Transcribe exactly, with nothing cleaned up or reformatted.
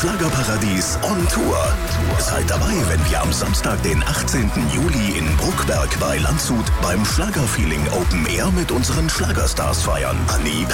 Schlagerparadies on Tour. Seid dabei, wenn wir am Samstag, den achtzehnten Juli in Bruckberg bei Landshut beim Schlagerfeeling Open Air mit unseren Schlagerstars feiern. Anni